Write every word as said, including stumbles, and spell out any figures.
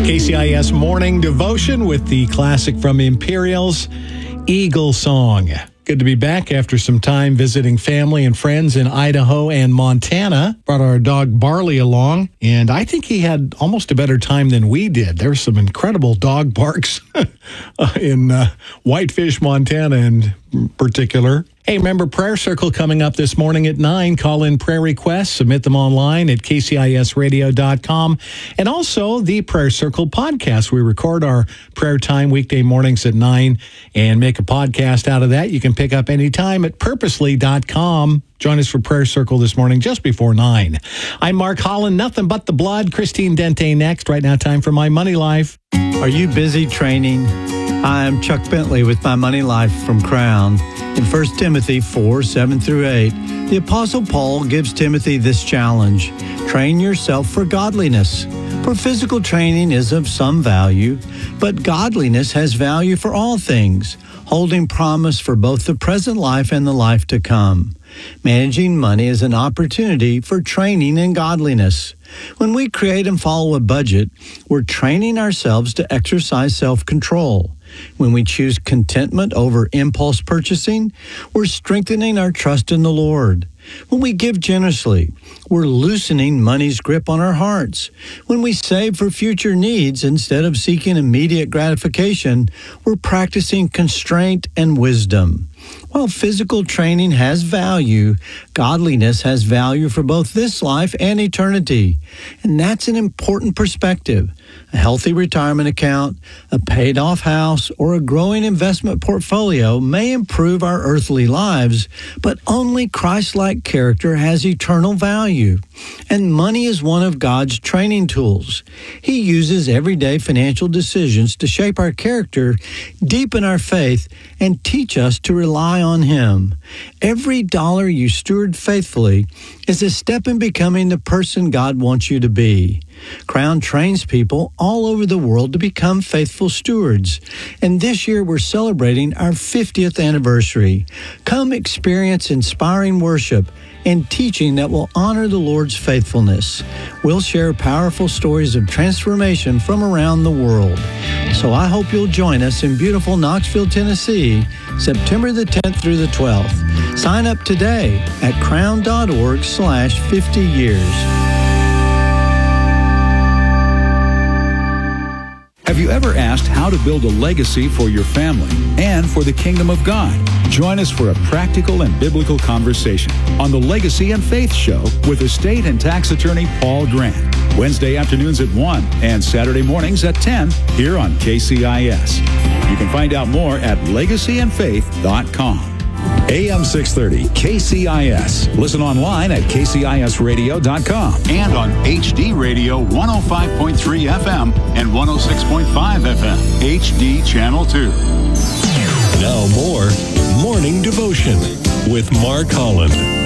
K C I S Morning Devotion with the classic from Imperials, Eagle Song. Good to be back after some time visiting family and friends in Idaho and Montana. Brought our dog Barley along, and I think he had almost a better time than we did. There were some incredible dog barks in uh, Whitefish, Montana in particular. Hey, remember Prayer Circle coming up this morning at nine. Call in prayer requests. Submit them online at k c i s radio dot com. And also the Prayer Circle podcast. We record our prayer time weekday mornings at nine and make a podcast out of that. You can pick up anytime at purposely dot com. Join us for Prayer Circle this morning just before nine. I'm Mark Holland. Nothing but the blood. Christine Dente next. Right now, time for My Money Life. Are you busy training? I'm Chuck Bentley with My Money Life from Crown. In First Timothy four, seven through eight, the Apostle Paul gives Timothy this challenge: train yourself for godliness. For physical training is of some value, but godliness has value for all things, holding promise for both the present life and the life to come. Managing money is an opportunity for training in godliness. When we create and follow a budget, we're training ourselves to exercise self-control. When we choose contentment over impulse purchasing, we're strengthening our trust in the Lord. When we give generously, we're loosening money's grip on our hearts. When we save for future needs instead of seeking immediate gratification, we're practicing constraint and wisdom. While physical training has value, godliness has value for both this life and eternity. And that's an important perspective. A healthy retirement account, a paid-off house, or a growing investment portfolio may improve our earthly lives, but only Christ-like character has eternal value. And money is one of God's training tools. He uses everyday financial decisions to shape our character, deepen our faith, and teach us to rely on Him. Every dollar you steward faithfully is a step in becoming the person God wants you to be. Crown trains people all over the world to become faithful stewards. And this year we're celebrating our fiftieth anniversary. Come experience inspiring worship and teaching that will honor the Lord's faithfulness. We'll share powerful stories of transformation from around the world. So I hope you'll join us in beautiful Knoxville, Tennessee, September the tenth through the twelfth. Sign up today at crown.org slash 50 years. Have you ever asked how to build a legacy for your family and for the kingdom of God? Join us for a practical and biblical conversation on the Legacy and Faith Show with estate and tax attorney Paul Grant. Wednesday afternoons at one and Saturday mornings at ten here on K C I S. You can find out more at legacy and faith dot com. A M six thirty, K C I S. Listen online at k c i s radio dot com. And on H D Radio one oh five point three F M and one oh six point five F M, H D Channel two. Now more Morning Devotion with Mark Holland.